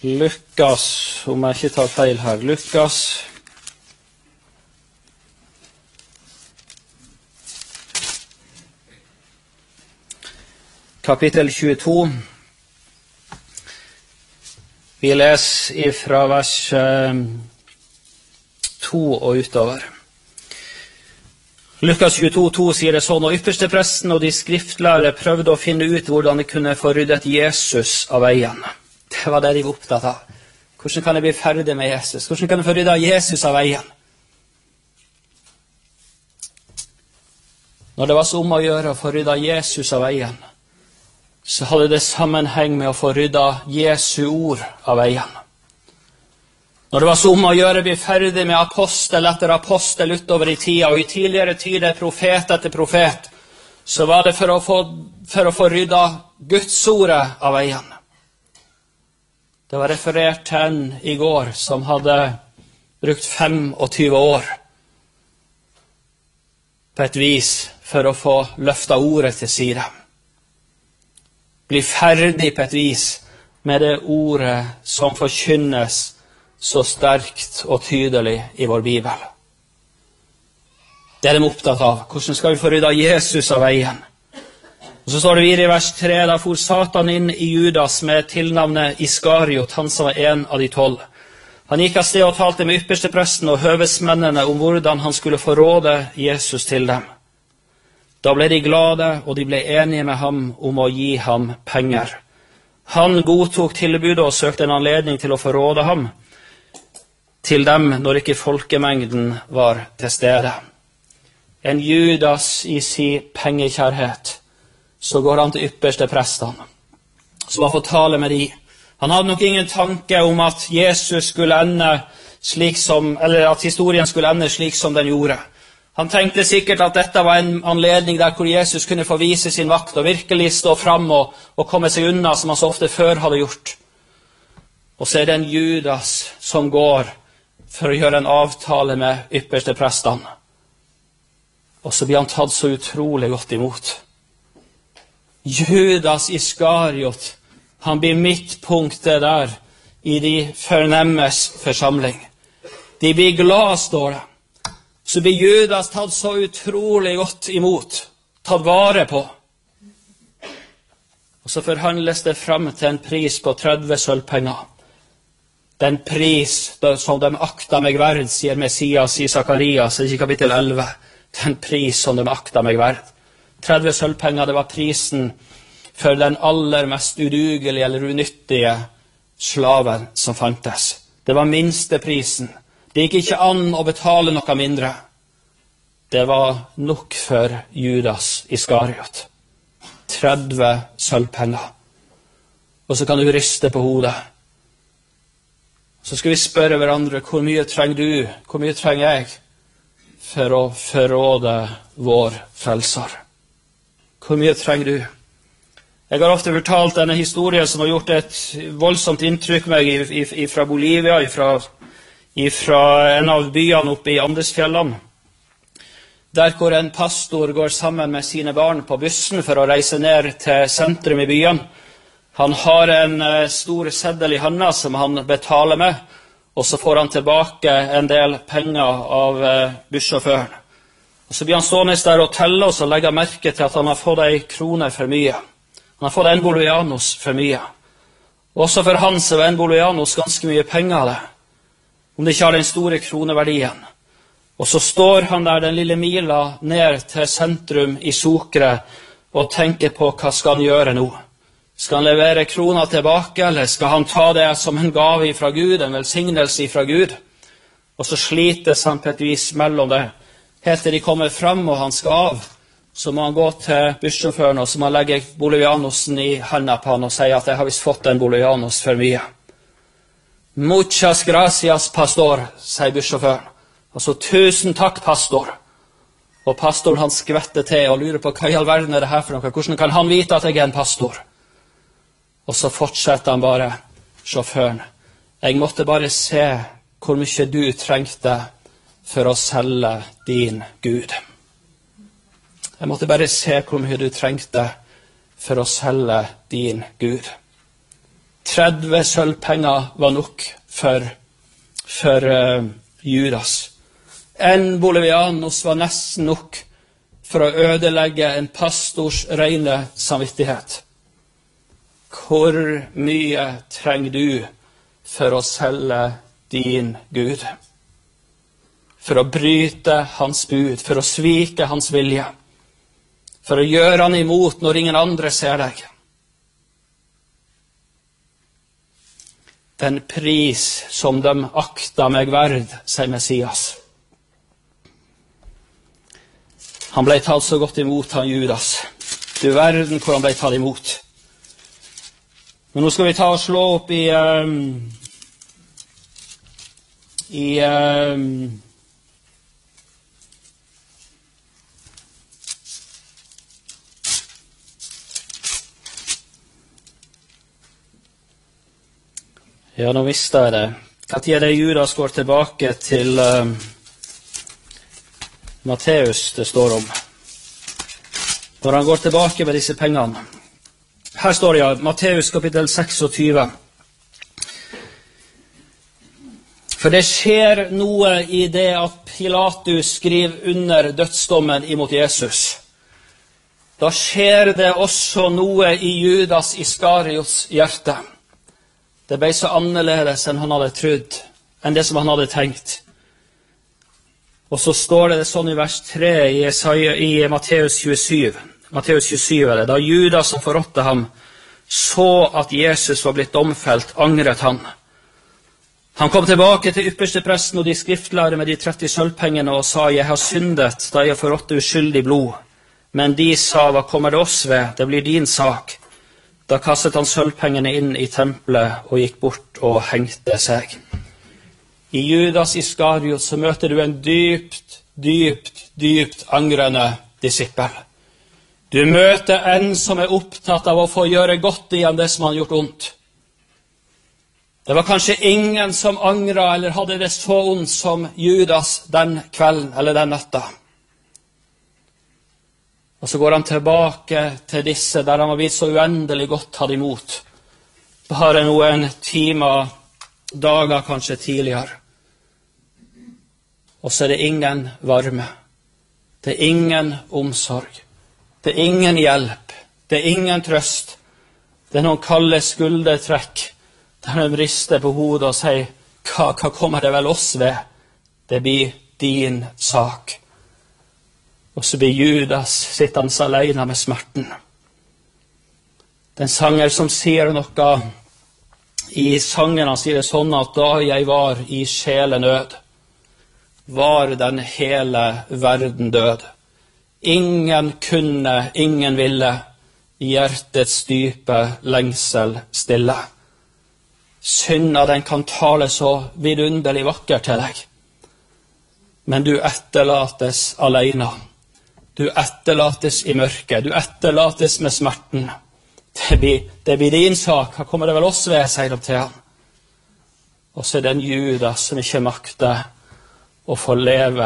Lukas, om jeg ikke tar feil her, Lukas kapittel 22. Vi leser fra vers 2 og utover. Lukas 22,2 sier det sånn, og ypperstepresten og de skriftlærere prøvde å finne ut hvordan de kunne få ryddet Jesus av veien. Det var det de var opptatt av. Hvordan kan jeg bli ferdig med Jesus? Hvordan kan jeg få ryddet Jesus av veien? Når det var så om å gjøre å få ryddet Jesus av veien, så hadde det sammenheng med å få ryddet Jesu ord av veien. Når det var så om å gjøre bli ferdig med apostel etter apostel utover i tida, og i tidligere tider profet etter profet, så var det for å få ryddet Guds ordet av veien. Det var referert til en i går som hadde brukt 25 år på et vis for å få løftet ordet til side. Bli ferdig på et vis med det ordet som forkynnes så sterkt og tydelig i vår Bibel. Det er de opptatt av. Hvordan skal vi få ryddet Jesus av veien? Og så står det videre i vers 3, da for Satan inn i Judas med tilnavnet Iskariot, han som var en av de 12. Han gikk av sted og talte med ypperstepresten og høvesmennene om hvordan han skulle forråde Jesus til dem. Da ble de glade, og de ble enige med ham om å gi ham penger. Han godtok tilbudet og søkte en anledning til å forråde ham til dem når ikke folkemengden var til stede. En Judas i sin pengekjærhet, så går han til ypperste prestene, som har fått tale med de. Han hadde nok ingen tanke om at Jesus skulle ende slik som, eller at historien skulle ende slik som den gjorde. Han tenkte sikkert at dette var en anledning der hvor Jesus kunne få vise sin makt og virkelig stå fram og komme seg unna som han så ofte før hadde gjort. Og så er det en Judas som går for å gjøre en avtale med ypperste prestene. Og så blir han tatt så utrolig godt imot. Judas Iskariot, han blir midtpunktet der i de fornemmes forsamling. De blir glad, står det. Så blir Judas tatt så utrolig godt imot, tatt vare på. Og så forhandles det frem til en pris på 30 sølvpenger. Den pris som de akta meg verd, sier Messias i Zakarias, i kapittel 11. Den pris som de akta meg verd. 30 sølvpenger, det var prisen for den aller mest udugelige eller unyttige slaven som fantes. Det var minsteprisen. Det gikk ikke an å betale noe mindre. Det var nok for Judas Iskariot. 30 sølvpenger. Og så kan du riste på hodet. Så skal vi spørre hverandre, hvor mye trenger du, hvor mye trenger jeg for å forråde vår frelser? Hvor mye trenger du? Jeg har ofte fortalt denne historien som har gjort et voldsomt inntrykk på meg fra Bolivia, fra en av byene oppe i Andesfjellene, der hvor en pastor går sammen med sine barn på bussen for å reise ned til sentrum i byen. Han har en stor seddel i handa som han betaler med, og så får han tilbake en del penger av bussjåføren. Og så blir han stående der og telle, og så legger han merke til at han har fått 1 krone for mye. Han har fått 1 bolivianos for mye. Også for han så var 1 bolivianos ganske mye penger av det, om det ikke har den store kroneverdien. Og så står han der den lille mila ned til sentrum i Sucre og tenker på hva skal han gjøre nå. Skal han levere krona tilbake, eller skal han ta det som en gave fra Gud, en velsignelse fra Gud? Og så slites han på et vis mellom det. Helt til de kommer frem og han skal av, så må han gå til bussjåføren, og så må han legge bolivianosen i handa på han og si at jeg har visst fått en bolivianos for mye. Muchas gracias, pastor, sier bussjåføren. Altså, 1000 takk, pastor. Og pastoren han skvetter til og lurer på hva i all verden er det her for noe. Hvordan kan han vite at jeg er en pastor? Og så fortsetter han bare, sjåføren. Jeg måtte bare se hvor mye du trengte for å selge din Gud. Jeg måtte bare se hvor mye du trengte for å selge din Gud. 30 sølvpenger var nok for Judas. En bolivianos var nesten nok for å ødelegge en pastors rene samvittighet. Hvor mye trenger du for å selge din Gud? For å bryte hans bud, for å svike hans vilje, for å gjøre han imot når ingen andre ser deg. Den pris som de akta meg verd, sier Messias. Han ble tatt så godt imot, han Judas. Du verden hvor han ble tatt imot. Men nå skal vi ta og slå opp i Ja, nå visste jeg det. Hva tid er det Judas går tilbake til Matteus det står om? Når han går tilbake med disse pengene. Her står det, Matteus kapittel 26. For det skjer noe i det at Pilatus skriver under dødsdommen imot Jesus. Da skjer det også noe i Judas Iskariots hjerte. Det ble så annerledes enn han hadde trodd, enn det som han hadde tenkt. Og så står det sånn i vers 3 i Matteus 27. Matteus 27 er det. Da Judas som forrådte ham så at Jesus var blitt domfelt, angret han. Han kom tilbake til ypperstepresten og de skriftlærere med de 30 sølvpengene og sa, jeg har syndet da jeg forrådte uskyldig blod. Men de sa, hva kommer det oss ved? Det blir din sak. Da kastet han sølvpengene inn i tempelet og gikk bort og hengte seg. I Judas Iskariot så møter du en dypt angrende disippel. Du møter en som er opptatt av å få gjøre godt igjen det som han har gjort ondt. Det var kanskje ingen som angret eller hadde det så ondt som Judas den kvelden eller den natta. Og så går han tilbake til disse der han var blitt så uendelig godt tatt imot. Bare noen timer, dager kanskje tidligere. Og så er det ingen varme. Det er ingen omsorg. Det er ingen hjelp. Det er ingen trøst. Det er noen kalde skuldertrekk der de rister på hodet og sier, hva kommer det vel oss ved? Det blir din sak. Og så blir Judas sittende alene med smerten. Den sanger som sier noe i sangen, han sier det sånn at da jeg var i sjelenød, var den hele verden død. Ingen kunne, ingen ville, hjertets dype lengsel stille. Synda den kan tale så vidunderlig vakker til deg, men du etterlates alene. Du etterlates i mørket, du etterlates med smerten. Det blir din sak, hva kommer det vel oss ved, sier de til han. Og så er det en Judas som ikke makter å få leve